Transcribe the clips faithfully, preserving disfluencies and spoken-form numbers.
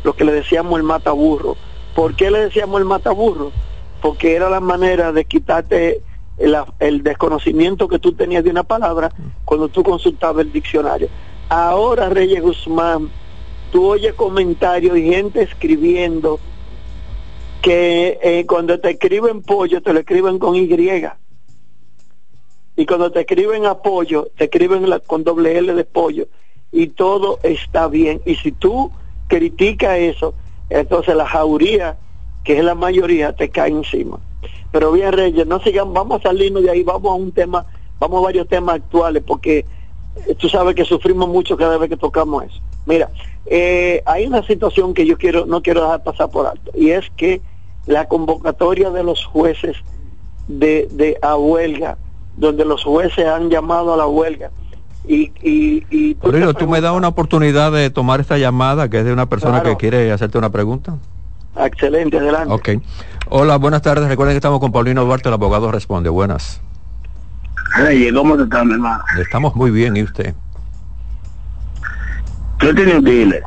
lo que le decíamos el mataburro. ¿Por qué le decíamos el mataburro? Porque era la manera de quitarte el, el desconocimiento que tú tenías de una palabra cuando tú consultabas el diccionario. Ahora, Reyes Guzmán, tú oyes comentarios y gente escribiendo que eh, cuando te escriben pollo te lo escriben con Y, y cuando te escriben apoyo te escriben la, con doble L de pollo, y todo está bien. Y si tú criticas eso, entonces la jauría, que es la mayoría, te cae encima. Pero bien, Reyes, no sigan, vamos a salirnos de ahí, vamos a un tema, vamos a varios temas actuales, porque eh, tú sabes que sufrimos mucho cada vez que tocamos eso. Mira, eh, hay una situación que yo quiero no quiero dejar pasar por alto, y es que la convocatoria de los jueces de, de a huelga, donde los jueces han llamado a la huelga, y, y, y tú, Paulino, ¿tú me das una oportunidad de tomar esta llamada, que es de una persona claro, que quiere hacerte una pregunta? Excelente, adelante. Ok. Hola, buenas tardes. Recuerden que estamos con Paulino Duarte, el abogado responde. Buenas. Hey, ¿cómo te estás, mi hermano? Estamos muy bien, ¿y usted? Yo tenía un dealer.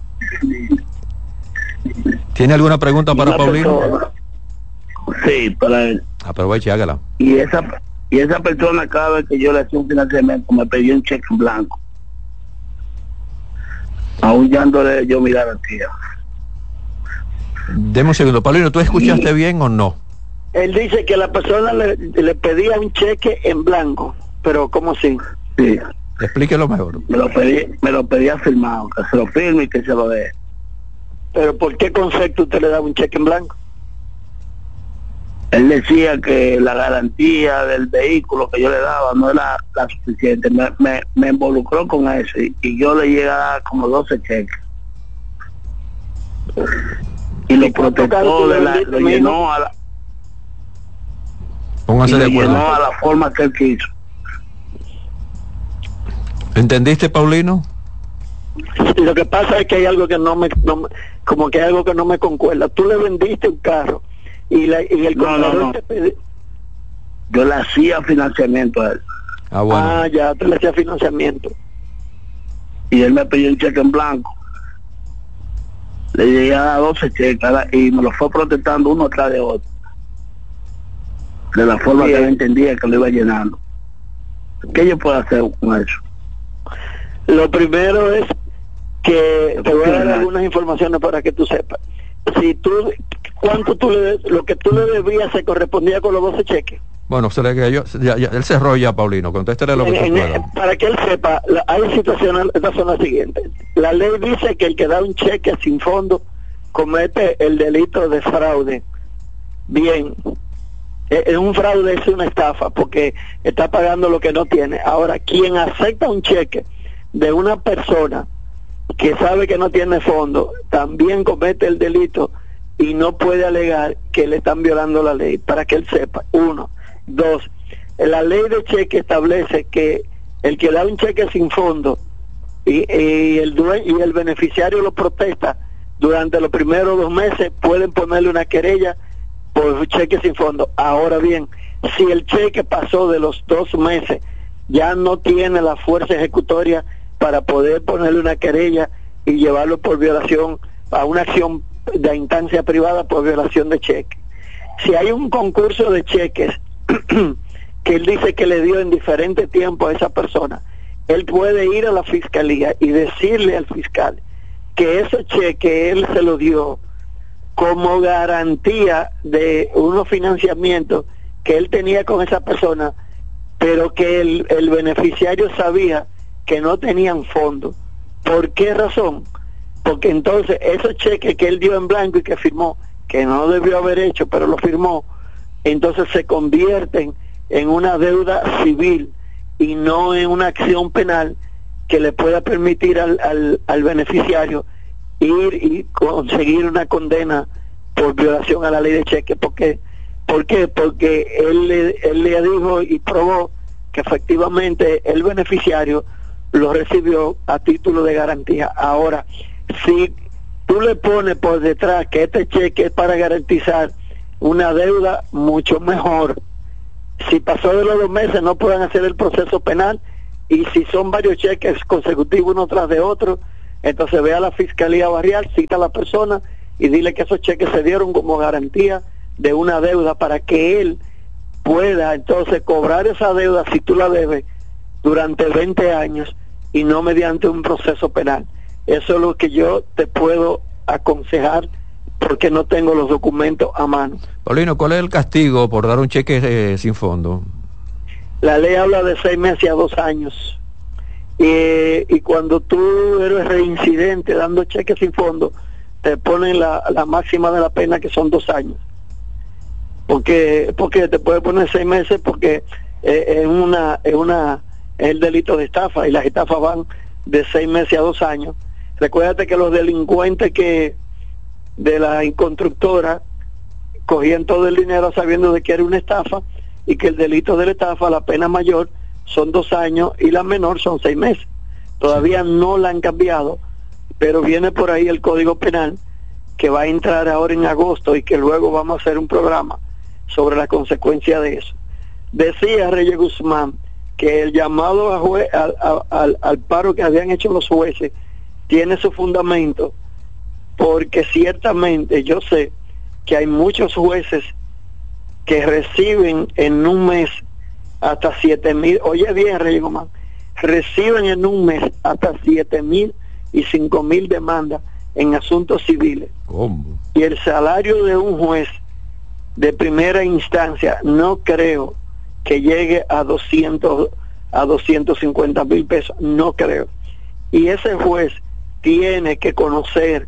¿Tiene alguna pregunta para Una Paulino? persona. Sí, para él. Aproveche y hágala. Y esa, y esa persona, cada vez que yo le hacía un financiamiento, me pedía un cheque en blanco. Aún dándole yo mi garantía. Deme un segundo. Paulino, ¿tú escuchaste y, bien o no? Él dice que la persona le, le pedía un cheque en blanco, pero ¿cómo así? Sí. Explíquelo mejor. Me lo pedí, me lo pedía firmado, que se lo firme y que se lo dé. ¿Pero por qué concepto usted le daba un cheque en blanco? Él decía que la garantía del vehículo que yo le daba no era la suficiente. Me, me, me involucró con eso y, y yo le llegué a dar como doce cheques. Y lo protestó, de la, lo llenó a la, Póngase de acuerdo. llenó a la forma que él quiso. ¿Entendiste, Paulino? Lo que pasa es que hay algo que no me, no me como que hay algo que no me concuerda. Tú le vendiste un carro y, la, y el no, no, no. te pedí... Yo le hacía financiamiento a él. Ah, bueno. Ah, ya, tú le hacías financiamiento. Y él me pidió un cheque en blanco. Le llegué a dar doce cheques y me lo fue protestando uno tras de otro. De la forma Bien. que él entendía que lo iba llenando. ¿Qué yo puedo hacer con eso? Lo primero es que te voy a dar algunas informaciones para que tú sepas. Si tú, cuánto tú le, lo que tú le debías se correspondía con los doce cheques. Bueno, se le cayó, ya, ya, él cerró ya, Paulino, contéstele lo que en, se en, pueda. Para que él sepa, la, hay situaciones, estas son las siguientes. La ley dice que el que da un cheque sin fondo comete el delito de fraude. Bien, es un fraude, es una estafa, porque está pagando lo que no tiene. Ahora, quien acepta un cheque de una persona que sabe que no tiene fondo, también comete el delito y no puede alegar que le están violando la ley, para que él sepa. Uno. Dos, la ley de cheque establece que el que da un cheque sin fondo y, y el dueño y el beneficiario lo protesta durante los primeros dos meses, pueden ponerle una querella por cheque sin fondo. Ahora bien, si el cheque pasó de los dos meses, ya no tiene la fuerza ejecutoria para poder ponerle una querella y llevarlo por violación a una acción de instancia privada por violación de cheque. Si hay un concurso de cheques que él dice que le dio en diferente tiempo a esa persona, él puede ir a la fiscalía y decirle al fiscal que ese cheque él se lo dio como garantía de unos financiamientos que él tenía con esa persona, pero que el, el beneficiario sabía que no tenían fondo. ¿Por qué razón? Porque entonces esos cheques que él dio en blanco y que firmó, que no debió haber hecho, pero lo firmó, entonces se convierten en una deuda civil y no en una acción penal que le pueda permitir al, al, al beneficiario ir y conseguir una condena por violación a la ley de cheque. Porque, ¿por qué? Porque él le, él le dijo y probó que efectivamente el beneficiario lo recibió a título de garantía. Ahora, si tú le pones por detrás que este cheque es para garantizar una deuda, mucho mejor. Si pasó de los dos meses no pueden hacer el proceso penal, y si son varios cheques consecutivos uno tras de otro, Entonces ve a la Fiscalía Barrial, cita a la persona y dile que esos cheques se dieron como garantía de una deuda para que él pueda entonces cobrar esa deuda si tú la debes durante veinte años y no mediante un proceso penal. Eso es lo que yo te puedo aconsejar porque no tengo los documentos a mano. Paulino, ¿cuál es el castigo por dar un cheque eh, sin fondo? La ley habla de seis meses a dos años. Y, y cuando tú eres reincidente dando cheques sin fondo, te ponen la, la máxima de la pena, que son dos años. Porque porque te puede poner seis meses porque eh, es una es una es el delito de estafa y las estafas van de seis meses a dos años. Recuérdate que los delincuentes que de la constructora cogían todo el dinero sabiendo de que era una estafa y que el delito de la estafa, la pena mayor son dos años y la menor son seis meses. Todavía no la han cambiado, pero viene por ahí el Código Penal que va a entrar ahora en agosto y que luego vamos a hacer un programa sobre la consecuencia de eso. Decía Reyes Guzmán que el llamado a jue al, al, al paro que habían hecho los jueces tiene su fundamento, porque ciertamente yo sé que hay muchos jueces que reciben en un mes hasta siete mil, oye bien Reyes Guzmán, reciben en un mes hasta siete mil y cinco mil demandas en asuntos civiles. ¿Cómo? Y el salario de un juez de primera instancia no creo que llegue a doscientos a doscientos cincuenta mil pesos, no creo. Y ese juez tiene que conocer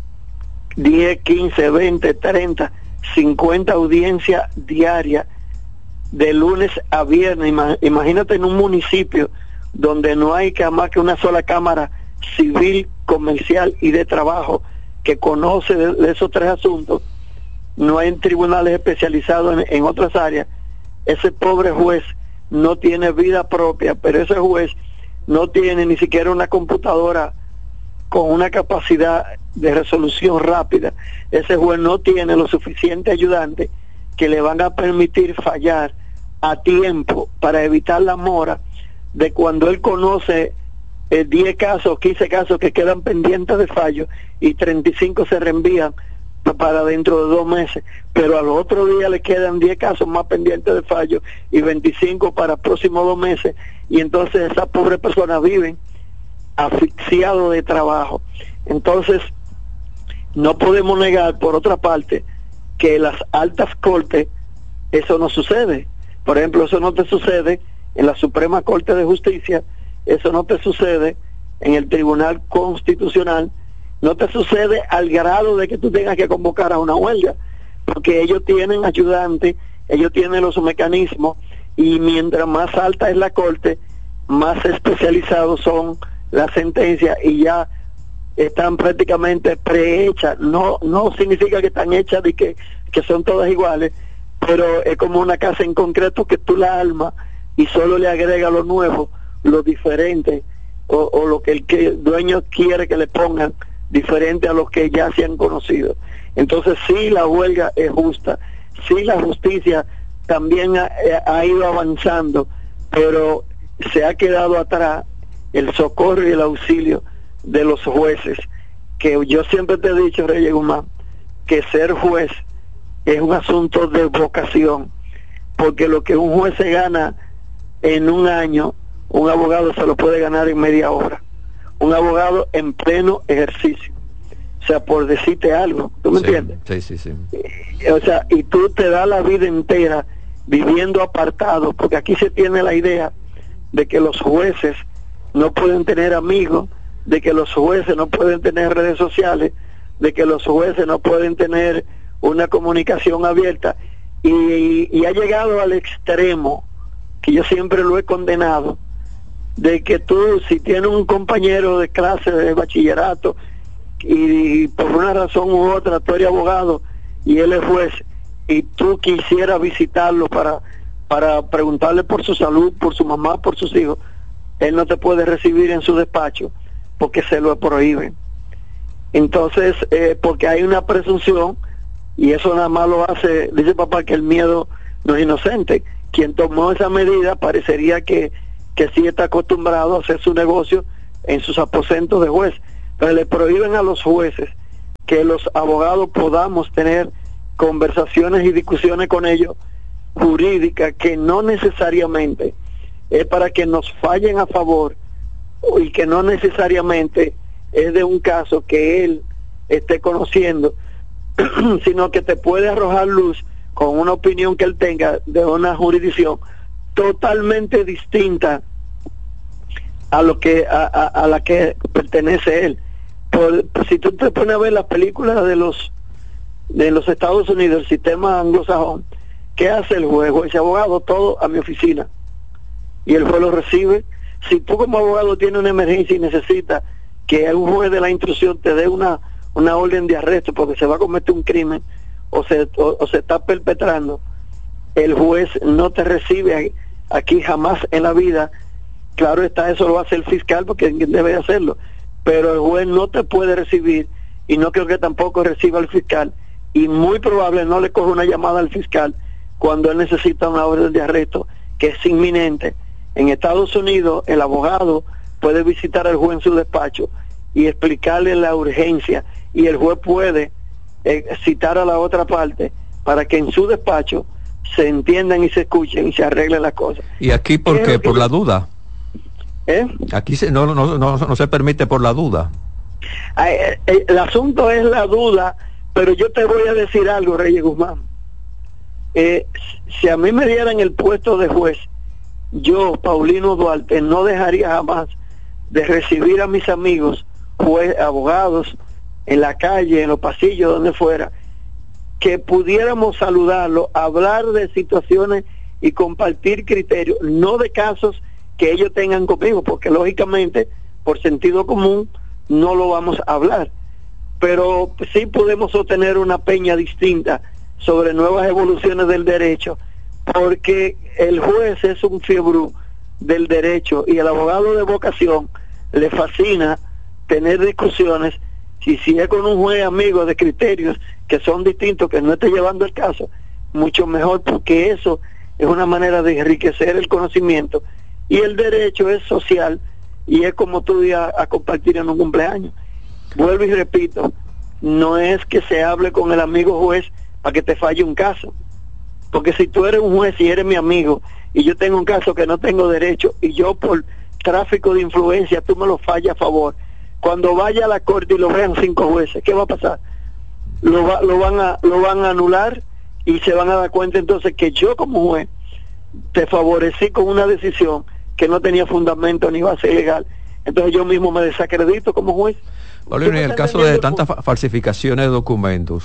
diez, quince, veinte, treinta, cincuenta audiencias diarias de lunes a viernes. Imagínate en un municipio donde no hay que más que una sola cámara civil, comercial y de trabajo que conoce de, de esos tres asuntos. No hay tribunales especializados en, en otras áreas. Ese pobre juez no tiene vida propia, pero ese juez no tiene ni siquiera una computadora con una capacidad de resolución rápida. Ese juez no tiene lo suficiente ayudante que le van a permitir fallar a tiempo para evitar la mora de cuando él conoce eh, diez casos, quince casos que quedan pendientes de fallo y treinta y cinco se reenvían para dentro de dos meses, pero al otro día le quedan diez casos más pendientes de fallo y veinticinco para próximos dos meses, y entonces esas pobres personas viven asfixiados de trabajo. Entonces no podemos negar, por otra parte, que en las altas cortes eso no sucede. Por ejemplo, eso no te sucede en la Suprema Corte de Justicia, eso no te sucede en el Tribunal Constitucional, no te sucede al grado de que tú tengas que convocar a una huelga, porque ellos tienen ayudantes, ellos tienen los mecanismos, y mientras más alta es la corte, más especializados son las sentencias y ya están prácticamente prehechas. No no significa que están hechas de que, que son todas iguales, pero es como una casa en concreto que tú la armas y solo le agrega lo nuevo, lo diferente, o, o lo que el, que el dueño quiere que le pongan diferente a los que ya se han conocido. Entonces sí, la huelga es justa, sí, la justicia también ha, ha ido avanzando, pero se ha quedado atrás el socorro y el auxilio de los jueces, que yo siempre te he dicho, Reyes Guzmán, que ser juez es un asunto de vocación, porque lo que un juez se gana en un año, un abogado se lo puede ganar en media hora, un abogado en pleno ejercicio. O sea, por decirte algo, ¿tú me sí, entiendes? Sí, sí, sí. O sea, y tú te das la vida entera viviendo apartado, porque aquí se tiene la idea de que los jueces no pueden tener amigos, de que los jueces no pueden tener redes sociales, de que los jueces no pueden tener una comunicación abierta, y, y ha llegado al extremo, que yo siempre lo he condenado, de que tú, si tienes un compañero de clase de bachillerato y, y por una razón u otra tú eres abogado y él es juez, y tú quisieras visitarlo para para preguntarle por su salud, por su mamá, por sus hijos, él no te puede recibir en su despacho porque se lo prohíben. Entonces, eh, porque hay una presunción, y eso nada más lo hace, dice papá, que el miedo no es inocente. Quien tomó esa medida parecería que, que sí está acostumbrado a hacer su negocio en sus aposentos de juez, Entonces le prohíben a los jueces que los abogados podamos tener conversaciones y discusiones con ellos jurídicas, que no necesariamente es para que nos fallen a favor y que no necesariamente es de un caso que él esté conociendo, sino que te puede arrojar luz con una opinión que él tenga de una jurisdicción totalmente distinta a lo que a, a, a la que pertenece él. Por, si tú te pones a ver las películas de los de los Estados Unidos, el sistema anglosajón, ¿qué hace el juez? Ese abogado, todo a mi oficina, y el juez lo recibe. Si tú como abogado tienes una emergencia y necesitas que un juez de la instrucción te dé una una orden de arresto porque se va a cometer un crimen o se o, o se está perpetrando, el juez no te recibe aquí jamás en la vida. Claro está, eso lo hace el fiscal porque debe hacerlo, pero el juez no te puede recibir, y no creo que tampoco reciba al fiscal, y muy probable no le coge una llamada al fiscal cuando él necesita una orden de arresto que es inminente. En Estados Unidos el abogado puede visitar al juez en su despacho y explicarle la urgencia, y el juez puede eh, citar a la otra parte para que en su despacho se entiendan y se escuchen y se arreglen las cosas. ¿Y aquí por qué? ¿Por la duda? ¿Eh? Aquí se, no, no, no, no se permite por la duda. Eh, eh, el asunto es la duda, pero yo te voy a decir algo, Reyes Guzmán. Eh, si a mí me dieran el puesto de juez, yo, Paulino Duarte, no dejaría jamás de recibir a mis amigos, juez, abogados, en la calle, en los pasillos, donde fuera, que pudiéramos saludarlos, hablar de situaciones y compartir criterios, no de casos que ellos tengan conmigo, porque lógicamente, por sentido común, no lo vamos a hablar, pero sí podemos obtener una peña distinta sobre nuevas evoluciones del derecho, porque el juez es un fiebrú del derecho, y el abogado de vocación le fascina tener discusiones, y si es con un juez amigo de criterios que son distintos, que no esté llevando el caso, mucho mejor, porque eso es una manera de enriquecer el conocimiento, y el derecho es social, y es como tú ibas a compartir en un cumpleaños. Vuelvo y repito, no es que se hable con el amigo juez para que te falle un caso, porque si tú eres un juez y eres mi amigo, y yo tengo un caso que no tengo derecho, y yo por tráfico de influencia tú me lo fallas a favor, cuando vaya a la corte y lo vean cinco jueces, ¿qué va a pasar? Lo, va, lo van a lo van a anular, y se van a dar cuenta entonces que yo como juez te favorecí con una decisión que no tenía fundamento ni base legal. Entonces yo mismo me desacredito como juez. Paulino, en el caso de tantas fa falsificaciones de documentos.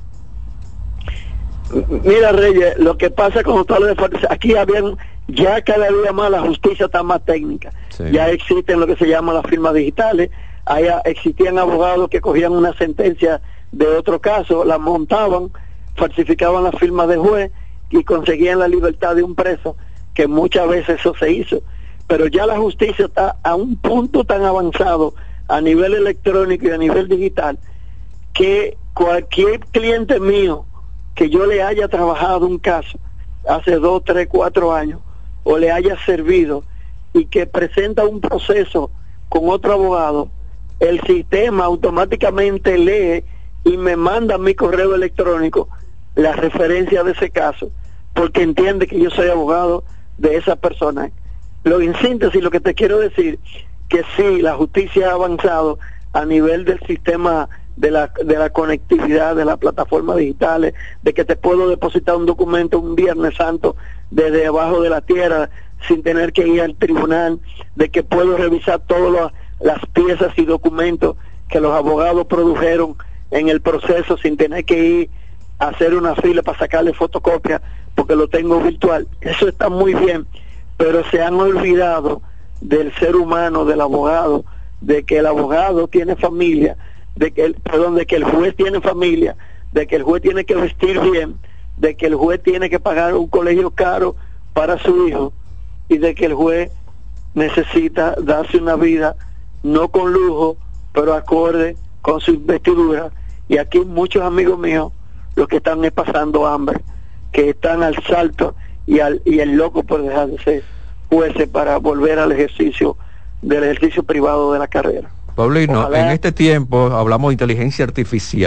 Mira, Reyes, lo que pasa con los tales de falsificación, aquí habían, ya cada día más la justicia está más técnica. Sí. Ya existen lo que se llama las firmas digitales. Allá existían abogados que cogían una sentencia de otro caso, la montaban, falsificaban la firma de juez y conseguían la libertad de un preso, que muchas veces eso se hizo. Pero ya la justicia está a un punto tan avanzado a nivel electrónico y a nivel digital, que cualquier cliente mío que yo le haya trabajado un caso hace dos, tres, cuatro años, o le haya servido, y que presenta un proceso con otro abogado, el sistema automáticamente lee y me manda a mi correo electrónico la referencia de ese caso, porque entiende que yo soy abogado de esa persona. Lo en síntesis, lo que te quiero decir, que sí, la justicia ha avanzado a nivel del sistema de la de la conectividad, de las plataformas digitales, de que te puedo depositar un documento un Viernes Santo desde abajo de la tierra sin tener que ir al tribunal, de que puedo revisar todas las piezas y documentos que los abogados produjeron en el proceso sin tener que ir a hacer una fila para sacarle fotocopia porque lo tengo virtual. Eso está muy bien, pero se han olvidado del ser humano, del abogado, de que el abogado tiene familia, de que el, perdón, de que el juez tiene familia, de que el juez tiene que vestir bien, de que el juez tiene que pagar un colegio caro para su hijo, y de que el juez necesita darse una vida no con lujo, pero acorde con su investidura. Y aquí muchos amigos míos los que están es pasando hambre, que están al salto y al y el loco por dejar de ser jueces para volver al ejercicio del ejercicio privado de la carrera. Paulino, Ojalá. en este tiempo hablamos de inteligencia artificial.